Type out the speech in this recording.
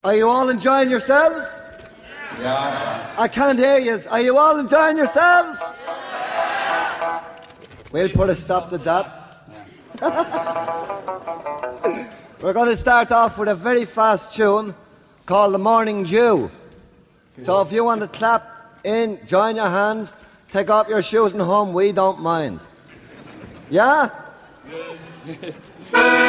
Are you all enjoying yourselves? Yeah. I can't hear you. Are you all enjoying yourselves? We'll put a stop to that. We're going to start off with a very fast tune called The Morning Dew. So if you want to clap in, join your hands, take off your shoes and home, we don't mind. Yeah?